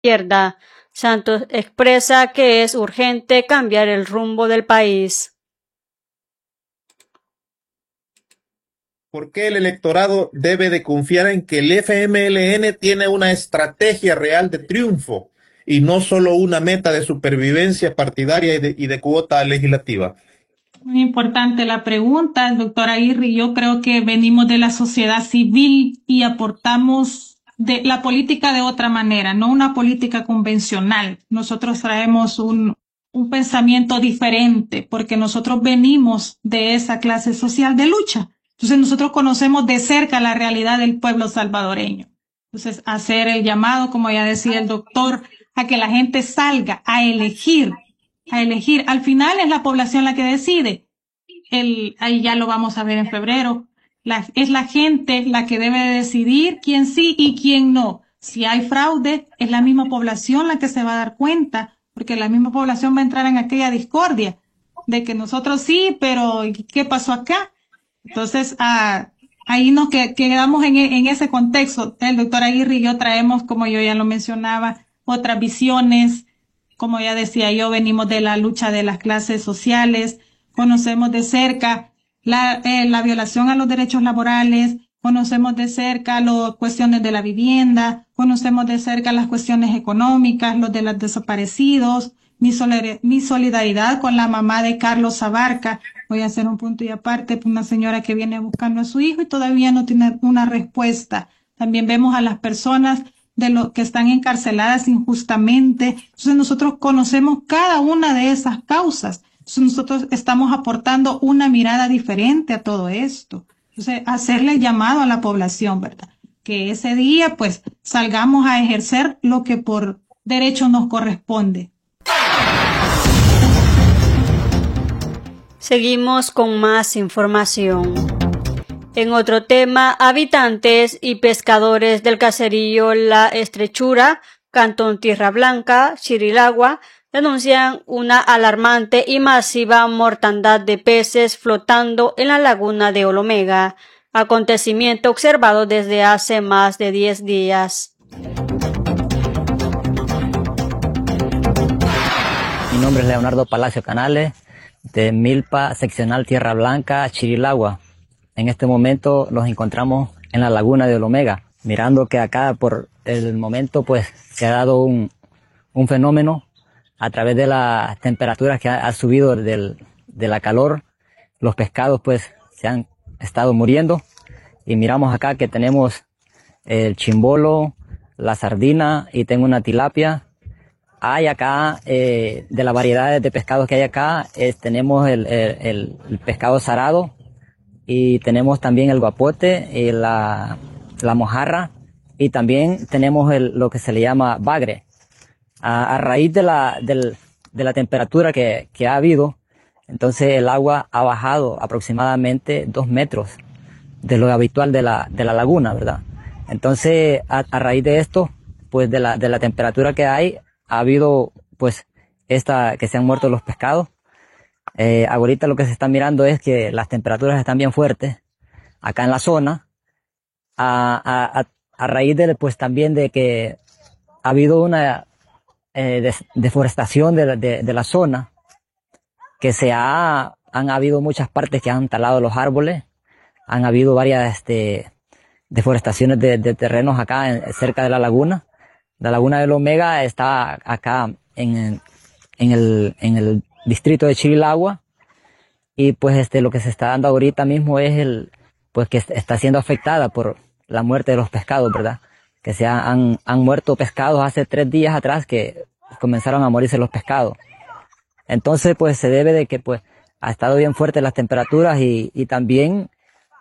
izquierda. Santos expresa que es urgente cambiar el rumbo del país. ¿Por qué el electorado debe de confiar en que el FMLN tiene una estrategia real de triunfo y no solo una meta de supervivencia partidaria y de cuota legislativa? Muy importante la pregunta, doctor Aguirre. Yo creo que venimos de la sociedad civil y aportamos de la política de otra manera, no una política convencional. Nosotros traemos un pensamiento diferente porque nosotros venimos de esa clase social de lucha. Entonces nosotros conocemos de cerca la realidad del pueblo salvadoreño. Entonces hacer el llamado, como ya decía el doctor, a que la gente salga a elegir. Al final es la población la que decide. Ahí ya lo vamos a ver en febrero. Es la gente la que debe decidir quién sí y quién no. Si hay fraude, es la misma población la que se va a dar cuenta, porque la misma población va a entrar en aquella discordia de que nosotros sí, pero ¿qué pasó acá? Entonces, ahí nos quedamos en ese contexto. El doctor Aguirre y yo traemos, como yo ya lo mencionaba, otras visiones. Como ya decía yo, venimos de la lucha de las clases sociales, conocemos de cerca la violación a los derechos laborales, conocemos de cerca las cuestiones de la vivienda, conocemos de cerca las cuestiones económicas, los de los desaparecidos, mi solidaridad con la mamá de Carlos Abarca. Voy a hacer un punto y aparte, una señora que viene buscando a su hijo y todavía no tiene una respuesta. También vemos a las personas de los que están encarceladas injustamente. Entonces nosotros conocemos cada una de esas causas. Entonces nosotros estamos aportando una mirada diferente a todo esto. Entonces hacerle llamado a la población, ¿verdad? Que ese día pues salgamos a ejercer lo que por derecho nos corresponde. Seguimos con más información. En otro tema, habitantes y pescadores del caserío La Estrechura, Cantón Tierra Blanca, Chirilagua, denuncian una alarmante y masiva mortandad de peces flotando en la laguna de Olomega, acontecimiento observado desde hace más de 10 días. Mi nombre es Leonardo Palacio Canales, de Milpa, seccional Tierra Blanca, Chirilagua. En este momento nos encontramos en la laguna de Olomega, mirando que acá por el momento pues se ha dado un fenómeno a través de las temperaturas que ha subido de la calor. Los pescados pues se han estado muriendo y miramos acá que tenemos el chimbolo, la sardina y tengo una tilapia. Hay acá, de las variedades de pescados que hay acá, tenemos el pescado sarado y tenemos también el guapote y la mojarra y también tenemos lo que se le llama bagre. A raíz de la temperatura que ha habido, entonces el agua ha bajado aproximadamente 2 metros de lo habitual de la laguna, ¿verdad? Entonces a raíz de esto, pues de la temperatura que hay, ha habido pues que se han muerto los pescados. Ahorita lo que se está mirando es que las temperaturas están bien fuertes acá en la zona, a raíz pues también de que ha habido una deforestación de la zona, que han habido muchas partes que han talado los árboles, han habido varias deforestaciones de terrenos acá cerca de la laguna. La laguna de Olomega está acá en el distrito de Chirilagua y pues lo que se está dando ahorita mismo es pues que está siendo afectada por la muerte de los pescados, ¿verdad? Que han muerto pescados hace 3 días atrás que comenzaron a morirse los pescados. Entonces pues se debe de que pues ha estado bien fuertes las temperaturas y también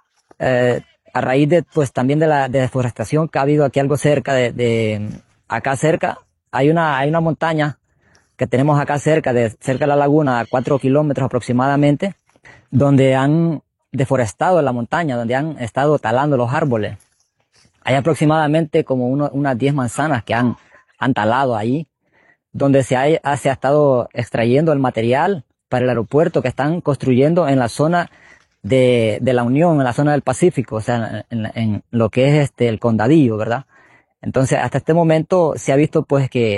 a raíz de pues también de la deforestación que ha habido aquí algo cerca acá cerca hay una montaña que tenemos acá cerca de la laguna, a 4 kilómetros aproximadamente, donde han deforestado la montaña, donde han estado talando los árboles. Hay aproximadamente como unas 10 manzanas que han talado ahí, donde se ha estado extrayendo el material para el aeropuerto que están construyendo en la zona de la Unión, en la zona del Pacífico, o sea, en lo que es el Condadillo, ¿verdad? Entonces, hasta este momento se ha visto pues que